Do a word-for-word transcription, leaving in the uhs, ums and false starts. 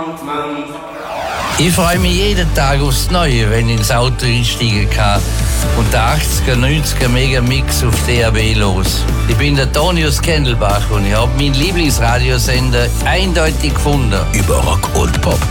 Ich freue mich jeden Tag aufs Neue, wenn ich ins Auto einsteigen kann und der achtziger, neunziger Mega-Mix auf D A B los. Ich bin der Tonius Kendelbach und ich habe meinen Lieblingsradiosender eindeutig gefunden. Über Rock und Pop